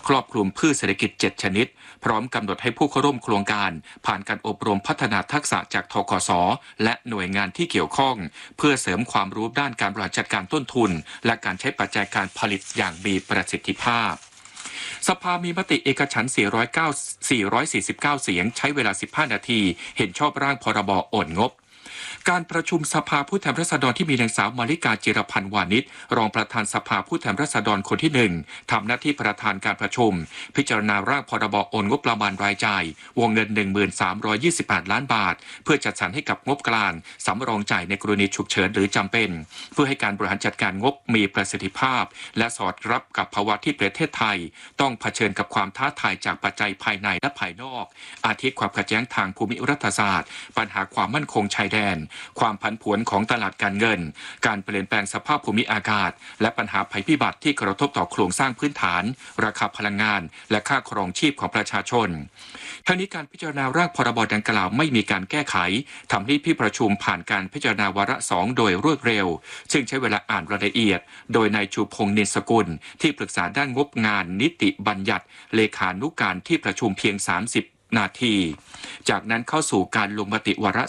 ครอบคลุมพืชเศรษฐกิจ7ชนิดพร้อมกำหนดให้ผู้เข้าร่วมโครงการผ่านการอบรมพัฒนาทักษะจากธกส.และหน่วยงานที่เกี่ยวข้องเพื่อเสริมความรู้ด้านการบริหารจัดการต้นทุนและการใช้ปัจจัยการผลิตอย่างมีประสิทธิภาพสภามีมติเอกฉันท์449เสียงใช้เวลา15นาทีเห็นชอบร่างพรบโอนงบการประชุมสภาผู้แทนราษฎรที่มีนางสาวมาริกาจิรพันธ์วานิชรองประธานสภาผู้แทนราษฎรคนที่1ทำหน้าที่ประธานการประชุมพิจารณาร่างพรบโอนงบประมาณรายจ่ายวงเงิน 1328 ล้านบาทเพื่อจัดสรรให้กับงบกลางสำรองจ่ายในกรณีฉุกเฉินหรือจำเป็นเพื่อให้การบริหารจัดการงบมีประสิทธิภาพและสอดรับกับภาวะที่ประเทศไทยต้องเผชิญกับความท้าทายจากปัจจัยภายในและภายนอกอาทิความขัดแย้งทางภูมิรัฐศาสตร์ปัญหาความมั่นคงชายแดนความผันผวนของตลาดการเงินการเปลี่ยนแปลงสภาพภูมิอากาศและปัญหาภัยพิบัติที่กระทบต่อโครงสร้างพื้นฐานราคาพลังงานและค่าครองชีพของประชาชนทั้งนี้การพิจารณาร่างพรบดังกล่าวไม่มีการแก้ไขทำให้ที่ประชุมผ่านการพิจารณาวาระ2โดยรวดเร็วซึ่งใช้เวลาอ่านรายละเอียดโดยนายชูพงษ์ นินสกุลที่ปรึกษาด้านงบงานนิติบัญญัติเลขานุการที่ประชุมเพียง30นาทีจากนั้นเข้าสู่การลงมติวาระ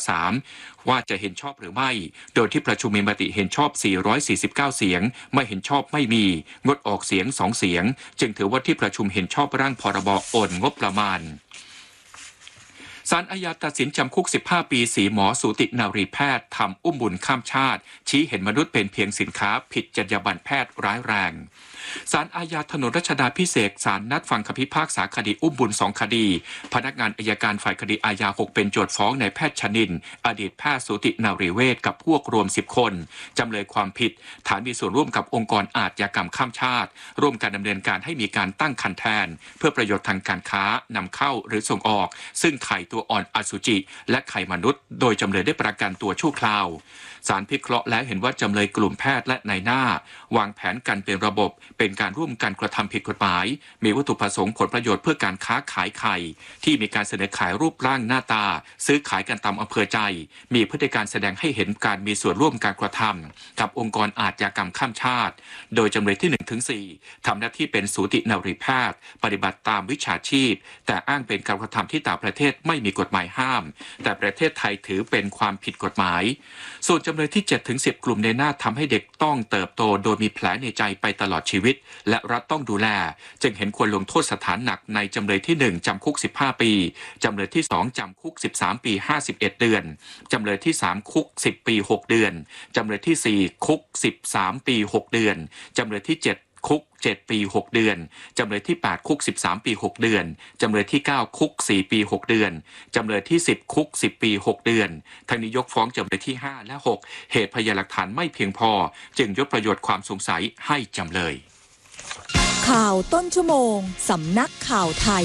3ว่าจะเห็นชอบหรือไม่โดยที่ประชุมมีมติเห็นชอบ449เสียงไม่เห็นชอบไม่มีงดออกเสียง2เสียงจึงถือว่าที่ประชุมเห็นชอบร่างพรบโอนงบประมาณศาลอาญาตัดสินจำคุก15ปี4หมอสูตินารีแพทย์ทำอุ้มบุญข้ามชาติชี้เห็นมนุษย์เป็นเพียงสินค้าผิดจรรยาบรรณแพทย์ร้ายแรงศาลอาญาถนนรัชดาภิเษกศาลนัดฟังคำพิพากษาคดีอุ้มบุญ2คดีพนักงานอัยการฝ่ายคดีอาญา6เป็นโจทก์ฟ้องนายแพทย์ชนินทร์อดีตแพทย์สูตินารีเวชกับพวกรวม10คนจำเลยความผิดฐานมีส่วนร่วมกับองค์กรอาชญากรรมข้ามชาติร่วมกันดำเนินการให้มีการตั้งครรภ์แทนเพื่อประโยชน์ทางการค้านำเข้าหรือส่งออกซึ่งไข่ตัวอ่อนอสุจิและไข่มนุษย์โดยจำเลยได้ประกันตัวชั่วคราวศาลพิเคราะห์แล้วเห็นว่าจำเลยกลุ่มแพทย์และนายหน้าวางแผนกันเป็นระบบเป็นการร่วมกันกระทำผิดกฎหมายมีวัตถุประสงค์ผลประโยชน์เพื่อการค้าขายไข่ที่มีการเสนอขายรูปร่างหน้าตาซื้อขายกันตามอำเภอใจมีพฤติการแสดงให้เห็นการมีส่วนร่วมการกระทำกับองค์กรอาชญากรรมข้ามชาติโดยจำเลยที่ 1-4 ทำหน้าที่เป็นสูตินารีแพทย์ปฏิบัติตามวิชาชีพแต่อ้างเป็นการกระทำที่ต่างประเทศไม่มีกฎหมายห้ามแต่ประเทศไทยถือเป็นความผิดกฎหมายส่วนจำเลยที่ 7-10 กลุ่มในหน้าทำให้เด็กต้องเติบโตโดยมีแผลในใจไปตลอดชีวิตและรัฐต้องดูแลจึงเห็นควรลงโทษสถานหนักในจำเลยที่ 1 จำคุก15ปีจำเลยที่ 2 จำคุก13ปี51เดือนจำเลยที่ 3 คุก10ปี6เดือนจำเลยที่ 4 คุก13ปี6เดือนจำเลยที่ 7คุก7ปี6เดือนจำเลยที่8คุก13ปี6เดือนจำเลยที่9คุก4ปี6เดือนจำเลยที่10คุก10ปี6เดือนทั้งนี้ยกฟ้องจำเลยที่5และ6เหตุพยานหลักฐานไม่เพียงพอจึงยกประโยชน์ความสงสัยให้จำเลยข่าวต้นชั่วโมงสำนักข่าวไทย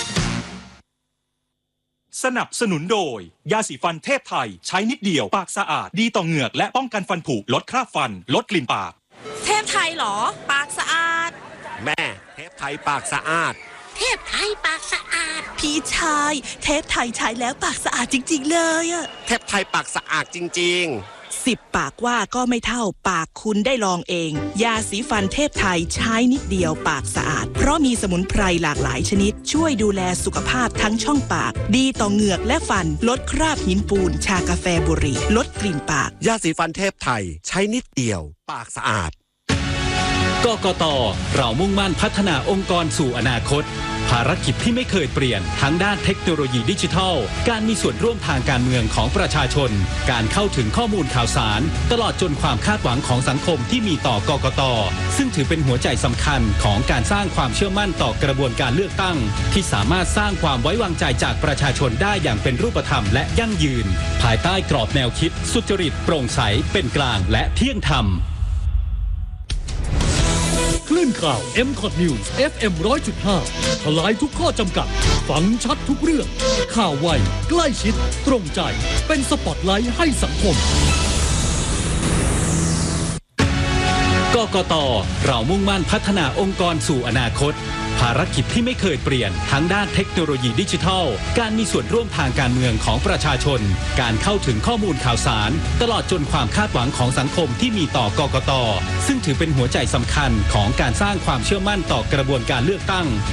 สนับสนุนโดยยาสีฟันเทพไทยใช้นิดเดียวปากสะอาดดีต่อเหงือกและป้องกันฟันผุลดคราบฟันลดกลิ่นปากเทพไทยเหรอปากสะอาดแม่เทพไทยปากสะอาดเทพไทยปากสะอาดพี่ชายเทพไทยใช้แล้วปากสะอาดจริงๆเลยอะเทพไทยปากสะอาดจริง 10ปากว่าก็ไม่เท่าปากคุณได้ลองเองยาสีฟันเทพไทยใช้นิดเดียวปากสะอาดเพราะมีสมุนไพรหลากหลายชนิดช่วยดูแลสุขภาพทั้งช่องปากดีต่อเหงือกและฟันลดคราบหินปูนชากาแฟบุหรี่ลดกลิ่นปากยาสีฟันเทพไทยใช้นิดเดียวปากสะอาดกกต.เรามุ่งมั่นพัฒนาองค์กรสู่อนาคตภารกิจที่ไม่เคยเปลี่ยนทั้งด้านเทคโนโลยีดิจิทัลการมีส่วนร่วมทางการเมืองของประชาชนการเข้าถึงข้อมูลข่าวสารตลอดจนความคาดหวังของสังคมที่มีต่อกกต.ซึ่งถือเป็นหัวใจสำคัญของการสร้างความเชื่อมั่นต่อกระบวนการเลือกตั้งที่สามารถสร้างความไว้วางใจจากประชาชนได้อย่างเป็นรูปธรรมและยั่งยืนภายใต้กรอบแนวคิดสุจริตโปร่งใสเป็นกลางและเที่ยงธรรมคลื่นข่าว MCOT News FM 100.5 ทลายทุกข้อจำกัดฟังชัดทุกเรื่องข่าวไวใกล้ชิดตรงใจเป็นสปอตไลท์ให้สังคมกกต.เรามุ่งมั่นพัฒนาองค์กรสู่อนาคตภารกิจที่ไม่เคยเปลี่ยนทั้งด้านเทคโนโลยีดิจิทัลการมีส่วนร่วมทางการเมืองของประชาชนการเข้าถึงข้อมูลข่าวสารตลอดจนความคาดหวังของสังคมที่มีต่อกกต.ซึ่งถือเป็นหัวใจสำคัญของการสร้างความเชื่อมั่นต่อกระบวนการเลือกตั้ง